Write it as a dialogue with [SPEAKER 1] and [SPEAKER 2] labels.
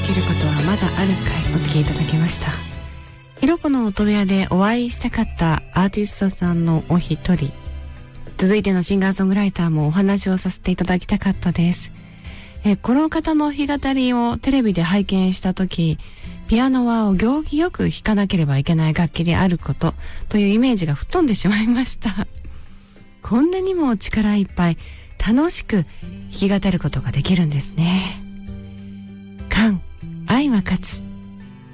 [SPEAKER 1] きることはまだあるかいお聴きいただきました。ひろこの音部屋でお会いしたかったアーティストさんのお一人、続いてのシンガーソングライターもお話をさせていただきたかったです。この方の弾き語りをテレビで拝見したとき、ピアノはお行儀よく弾かなければいけない楽器であることというイメージが吹っ飛んでしまいました。こんなにも力いっぱい楽しく弾き語ることができるんですね。愛は勝つ。